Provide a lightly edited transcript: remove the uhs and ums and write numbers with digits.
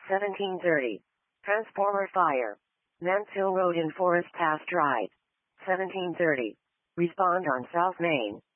1730. Transformer fire. Mansfield Road in Forest Pass Drive. 1730. Respond on South Main.